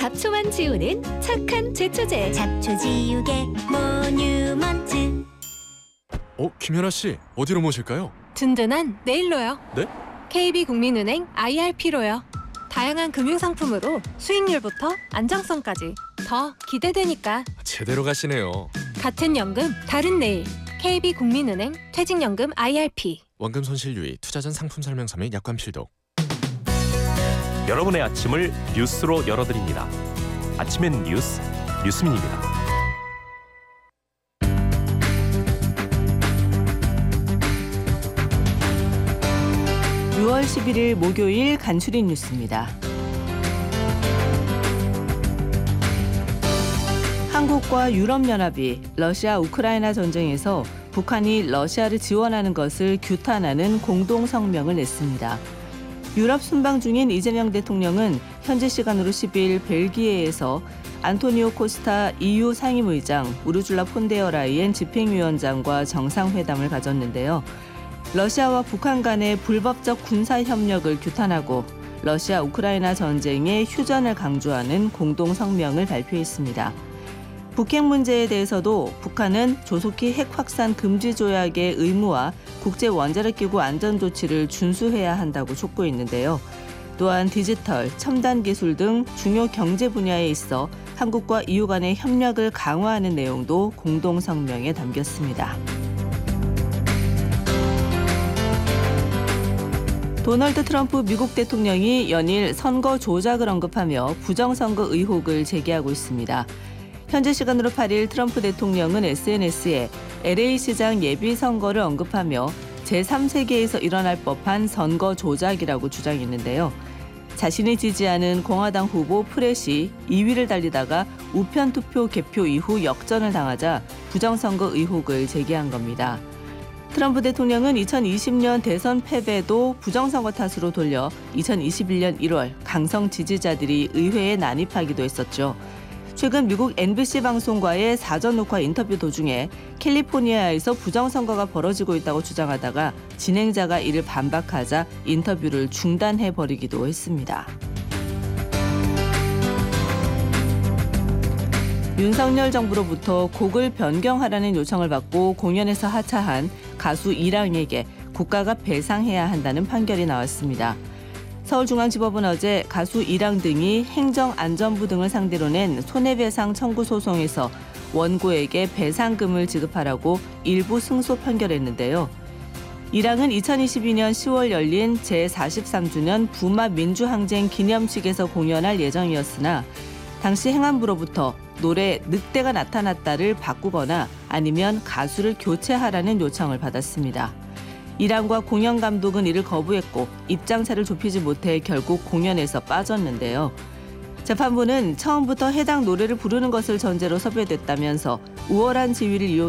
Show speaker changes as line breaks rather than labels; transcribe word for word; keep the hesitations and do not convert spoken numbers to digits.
잡초만 지우는 착한 제초제.
잡초 지우개 모뉴먼트.
어, 김연아 씨, 어디로 모실까요?
든든한 내일로요.
네?
케이비국민은행 아이알피로요. 다양한 금융상품으로 수익률부터 안정성까지 더 기대되니까.
제대로 가시네요.
같은 연금 다른 내일. 케이비국민은행 퇴직연금 아이알피.
원금 손실 유의, 투자 전 상품 설명서 및 약관 필독.
여러분의 아침을 뉴스로 열어드립니다. 아침엔 뉴스, 뉴스민입니다.
유월 십일일 목요일 간추린 뉴스입니다. 한국과 유럽연합이 러시아 우크라이나 전쟁에서 북한이 러시아를 지원하는 것을 규탄하는 공동성명을 냈습니다. 유럽 순방 중인 이재명 대통령은 현지 시간으로 십일 벨기에에서 안토니오 코스타 이유 상임의장, 우르줄라 폰데어 라이엔 집행위원장과 정상회담을 가졌는데요. 러시아와 북한 간의 불법적 군사협력을 규탄하고 러시아 우크라이나 전쟁의 휴전을 강조하는 공동성명을 발표했습니다. 북핵 문제에 대해서도 북한은 조속히 핵 확산 금지 조약의 의무와 국제원자력기구 안전조치를 준수해야 한다고 촉구했는데요. 또한 디지털, 첨단 기술 등 중요 경제 분야에 있어 한국과 이유 간의 협력을 강화하는 내용도 공동성명에 담겼습니다. 도널드 트럼프 미국 대통령이 연일 선거 조작을 언급하며 부정선거 의혹을 제기하고 있습니다. 현재 시간으로 팔일 트럼프 대통령은 에스엔에스에 엘에이 시장 예비선거를 언급하며 제삼 세기에서 일어날 법한 선거 조작이라고 주장했는데요. 자신이 지지하는 공화당 후보 프렛이 이 위를 달리다가 우편투표 개표 이후 역전을 당하자 부정선거 의혹을 제기한 겁니다. 트럼프 대통령은 이천이십년 대선 패배도 부정선거 탓으로 돌려 이천이십일년 일월 강성 지지자들이 의회에 난입하기도 했었죠. 최근 미국 엠비씨 방송과의 사전 녹화 인터뷰 도중에 캘리포니아에서 부정선거가 벌어지고 있다고 주장하다가 진행자가 이를 반박하자 인터뷰를 중단해버리기도 했습니다. 윤석열 정부로부터 곡을 변경하라는 요청을 받고 공연에서 하차한 가수 이랑에게 국가가 배상해야 한다는 판결이 나왔습니다. 서울중앙지법은 어제 가수 이랑 등이 행정안전부 등을 상대로 낸 손해배상 청구 소송에서 원고에게 배상금을 지급하라고 일부 승소 판결했는데요. 이랑은 이천이십이년 시월 열린 제사십삼주년 부마 민주항쟁 기념식에서 공연할 예정이었으나 당시 행안부로부터 노래 늑대가 나타났다를 바꾸거나 아니면 가수를 교체하라는 요청을 받았습니다. 이랑과 공연 감독은 이를 거부했고 입장차를 좁히지 못해 결국 공연에서 빠졌는데요. 재판부는 처음부터 해당 노래를 부르는 것을 전제로 섭외됐다면서 우월한 지위를 이용